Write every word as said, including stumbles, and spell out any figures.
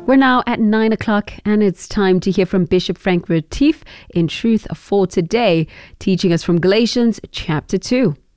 We're now at nine o'clock and it's time to hear from Bishop Frank Retief in Truth for Today, teaching us from Galatians chapter two.